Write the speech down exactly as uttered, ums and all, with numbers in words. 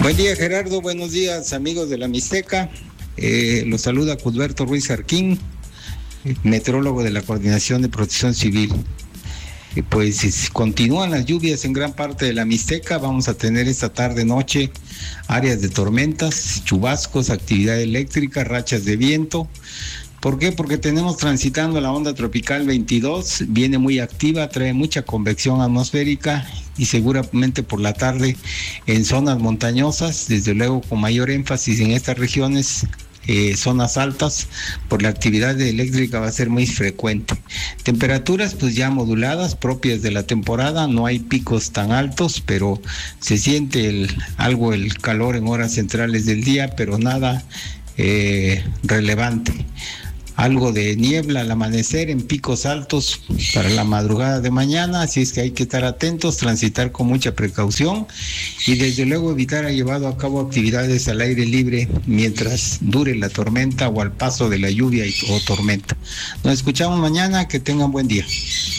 Buen día, Gerardo. Buenos días, amigos de la Mixteca. Eh, los saluda Cudberto Ruiz Jarquín, meteorólogo de la Coordinación de Protección Civil. Eh, pues si continúan las lluvias en gran parte de la Mixteca, vamos a tener esta tarde-noche áreas de tormentas, chubascos, actividad eléctrica, rachas de viento. ¿Por qué? Porque tenemos transitando la onda tropical veintidós, viene muy activa, trae mucha convección atmosférica y seguramente por la tarde en zonas montañosas, desde luego con mayor énfasis en estas regiones, eh, zonas altas, por la actividad eléctrica va a ser muy frecuente. Temperaturas pues ya moduladas, propias de la temporada, no hay picos tan altos, pero se siente el, algo el calor en horas centrales del día, pero nada eh, relevante. Algo de niebla al amanecer en picos altos para la madrugada de mañana, así es que hay que estar atentos, transitar con mucha precaución y desde luego evitar haber llevado a cabo actividades al aire libre mientras dure la tormenta o al paso de la lluvia y, o tormenta. Nos escuchamos mañana, que tengan buen día.